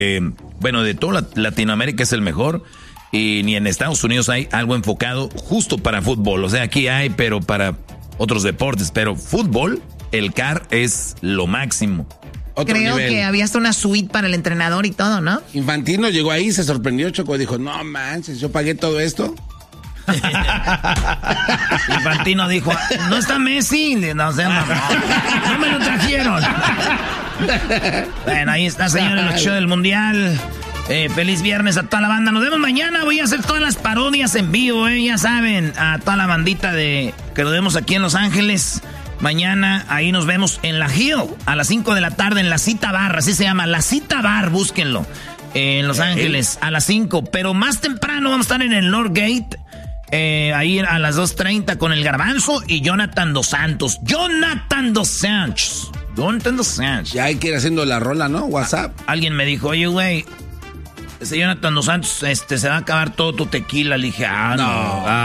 bueno, de toda Latinoamérica es el mejor. Y ni en Estados Unidos hay algo enfocado justo para fútbol. O sea, aquí hay, pero para otros deportes. Pero fútbol, el CAR es lo máximo. Otro Creo nivel. que había hasta una suite para el entrenador y todo, ¿no? Infantino llegó ahí, se sorprendió, Choco, dijo, no manches, yo pagué todo esto. Infantino dijo, no está Messi, no me lo trajeron. Bueno, ahí está, señores, el show del Mundial. Feliz viernes a toda la banda. Nos vemos mañana. Voy a hacer todas las parodias en vivo, ya saben. A toda la bandita que nos vemos aquí en Los Ángeles. Mañana ahí nos vemos en La Hill a las 5 de la tarde en La Cita Bar. Así se llama, La Cita Bar, búsquenlo. En Los Ángeles a las 5. Pero más temprano vamos a estar en el Northgate. Ahí a las 2:30 con el Garbanzo y Jonathan Dos Santos. Jonathan Dos Santos. Ya hay que ir haciendo la rola, ¿no? WhatsApp. Alguien me dijo, oye, güey, ese Jonathan Dos Santos, se va a acabar todo tu tequila. Le dije, no.